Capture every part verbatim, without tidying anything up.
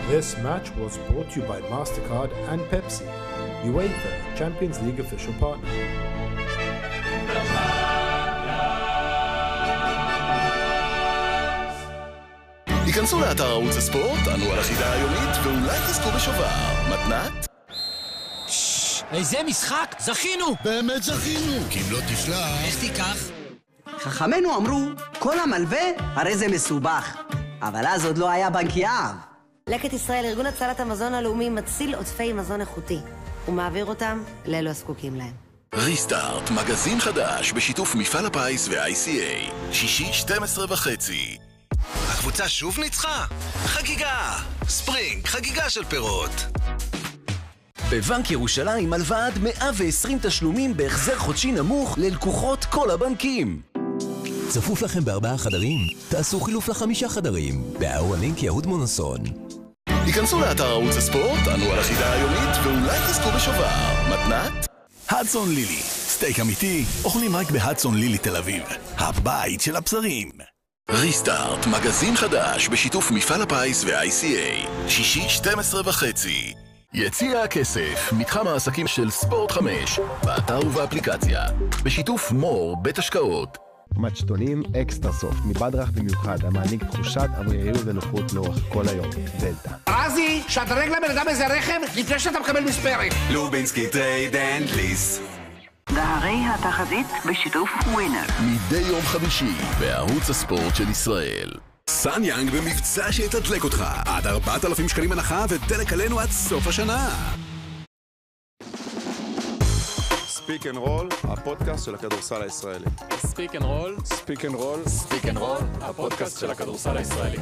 This match was brought to you by MasterCard and Pepsi, UEFA Champions League official partner. היכנסו לאתר ערוץ הספורט, ענו על החידה היומית, ואולי תזכו בשובר. מתנת? איזה משחק? זכינו! באמת זכינו! כי אם לא תשלח... איך תיקח? חכמינו אמרו, כל המלווה הרי זה מסובך. אבל אז עוד לא היה בנק יהב. לקט ישראל, ארגון הצלת המזון הלאומי, מציל עודפי מזון איכותי. ומעביר אותם לאלו הזקוקים להם. ריסטארט, מגזין חדש בשיתוף מפעל הפיס ו-איי סי איי. שישי שתים עשרה וחצי. הקבוצה שוב ניצחה? חגיגה! ספרינג, חגיגה של פירות. בבנק ירושלים הלוואה עד מאה ועשרים תשלומים בהחזר חודשי נמוך ללקוחות כל הבנקים. צפוף לכם בארבעה חדרים? תעשו חילוף לחמישה חדרים. באהרונינק יהוד מונוסון. היכנסו לאתר ערוץ הספורט, ענו על החידה היומית, ואולי תזכו בשובר. מתנת? הדסון לילי. סטייק אמיתי, אוכלים רק בהדסון לילי תל אביב. הבית של הבשרים. ריסטארט, מגזין חדש בשיתוף מפעל הפיס ו-איי סי איי. שישי שתים עשרה וחצי. יציע הכסף, מתחם העסקים של ספורט חמש, באתר ובאפליקציה. בשיתוף מור, בית השקעות. מצ'טונים אקסטרה סופט, מבדרך במיוחד, המעניק תחושת עבריינות ונוחות לאורך כל היום. דלתא. רזי, שדרג לבן אדם איזה רכב לפני שאתה מקבל מספרת. לובינסקי טרייד אנד ליס. דהרי התחזית בשיתוף ווינר. מדי יום חמישי בערוץ הספורט של ישראל. סניאנג במבצע שיתדלק אותך. עד ארבעת אלפים שקלים הנחה ודלק עלינו עד סוף השנה. ספיק אנד רול, הפודקאסט של הכדורסל הישראלי. ספיק אנד רול, ספיק אנד רול, ספיק אנד רול, הפודקאסט של הכדורסל הישראלי.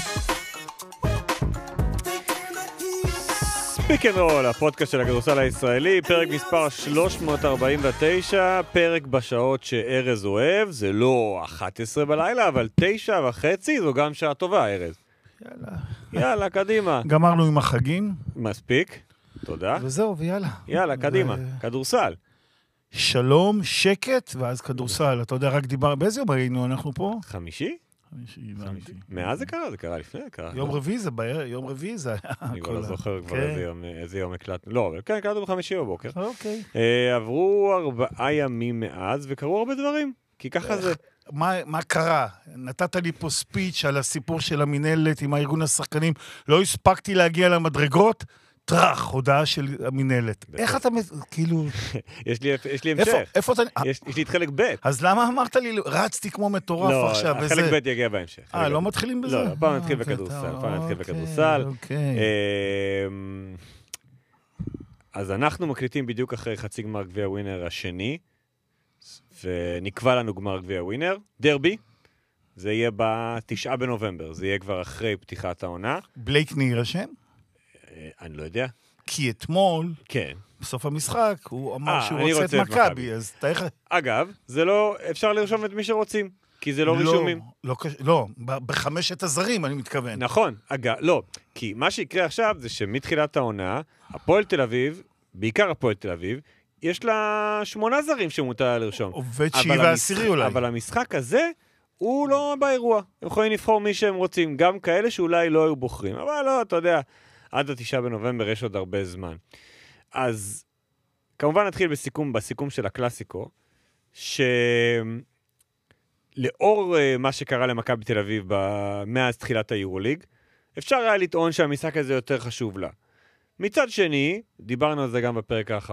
ספיק אנד רול, הפודקאסט של הכדורסל הישראלי, פרק מספר שלוש מאות ארבעים ותשע, פרק בשעות שארז אוהב, זה לא אחת עשרה בלילה, אבל תשע וחצי, זו גם שעה טובה, ארז. יאללה. יאללה, קדימה. גמרנו עם החגים. מספיק, תודה. וזהו, ויאללה. יאללה, קדימה, כדורסל. שלום, שקט, ואז כדורסל. אתה יודע, רק דיבר, באיזה יום היינו אנחנו פה? חמישי? חמישי, חמישי. מאז זה קרה? זה קרה לפני? יום רביעי זה בערב, יום רביעי זה היה. אני כבר לא זוכר כבר איזה יום הקלטנו. לא, אבל כן, הקלטנו בחמישי בבוקר. אוקיי. עברו ארבעה ימים מאז, וקרו הרבה דברים. כי ככה זה... מה קרה? נתת לי פה ספיץ' על הסיפור של המנהלת עם הארגון השחקנים. לא הספקתי להגיע למדרגות. טרח, הודעה של המנהלת. איך אתה, כאילו... יש לי המשך. איפה אתה... יש לי את חלק ב'. אז למה אמרת לי, רצתי כמו מטורף עכשיו? לא, החלק ב' יגיע בהמשך. אה, לא מתחילים בזה? לא, פעם נתחיל בכדורסל. פעם נתחיל בכדורסל. אז אנחנו מקליטים בדיוק אחרי חצי גמר גביע ווינר השני, ונקבע לנו גמר גביע ווינר. דרבי. זה יהיה בתשעה בנובמבר. זה יהיה כבר אחרי פתיחת העונה. בלייק יירשם? אני לא יודע. כי אתמול, כן. בסוף המשחק, הוא אמר שהוא רוצה את מכבי, אז תאיך... אגב, זה לא, אפשר לרשום את מי שרוצים, כי זה לא רישומים. לא, לא, בחמשת הזרים אני מתכוון. נכון, אגב, לא, כי מה שיקרה עכשיו זה שמתחילת העונה, הפועל תל אביב, בעיקר הפועל תל אביב, יש לה שמונה זרים שמותר לרשום. עובד שהיא ועשירי אולי. אבל המשחק הזה, הוא לא באירוע. הם יכולים לבחור מי שהם רוצים, גם כאלה שאולי לא היו בוחרים. אבל לא, אתה יודע, עד התשעה בנובמבר יש עוד הרבה זמן. אז כמובן נתחיל בסיכום, בסיכום של הקלאסיקו, שלאור מה שקרה למכבי תל אביב מאז תחילת היורוליג, אפשר היה לטעון שהמשחק הזה יותר חשוב לה. מצד שני, דיברנו על זה גם בפרק האחרון,